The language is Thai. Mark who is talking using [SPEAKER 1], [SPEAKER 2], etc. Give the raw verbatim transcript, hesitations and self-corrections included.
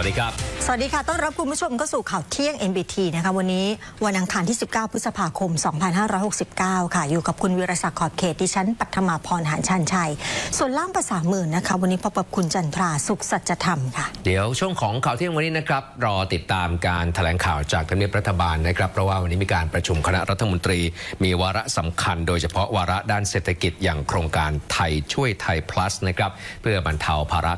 [SPEAKER 1] วัสดีครับ
[SPEAKER 2] สวัสดีค่ะต้อนรับคุณผู้ชมเข้าสู่ข่าวเที่ยง เอ็น บี ที นะคะวันนี้วันอังคารที่สิบเก้าพฤษภาคมสองพันห้าร้อยหกสิบเก้าค่ะอยู่กับคุณวิรศักดิ์ขอบเขตดิฉันปัทมาพรหานชันชัยส่วนล่ามภาษามือนะคะวันนี้พบกับคุณจันทราสุขสัจธรรมค่ะ
[SPEAKER 1] เดี๋ยวช่วงของข่าวเที่ยงวันนี้นะครับรอติดตามการแถลงข่าวจากทำเนียบรัฐบาลนะครับเพราะว่าวันนี้มีการประชุมคณะรัฐมนตรีมีวาระสำคัญโดยเฉพาะวาระด้านเศรษฐกิจอย่างโครงการไทยช่วยไทย plus นะครับเพื่อบรรเทาภาระ